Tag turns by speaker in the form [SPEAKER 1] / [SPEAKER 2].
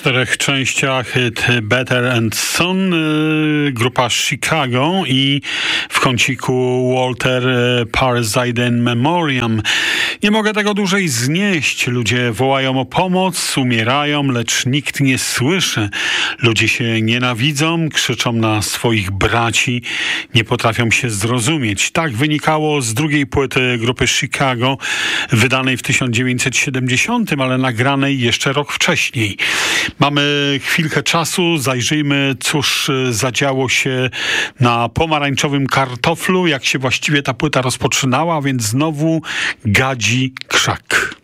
[SPEAKER 1] czterech częściach hit Better and Soon, grupa Chicago i w kąciku Walter Parasite in Memoriam. Nie mogę tego dłużej znieść. Ludzie wołają o pomoc, umierają, lecz nikt nie słyszy. Ludzie się nienawidzą, krzyczą na swoich braci, nie potrafią się zrozumieć. Tak wynikało z drugiej płyty grupy Chicago, wydanej w 1970, ale nagranej jeszcze rok wcześniej. Mamy chwilkę czasu, zajrzyjmy, cóż zadziało się na pomarańczowym kartoflu, jak się właściwie ta płyta rozpoczynała, więc znowu Gadzi Krzak.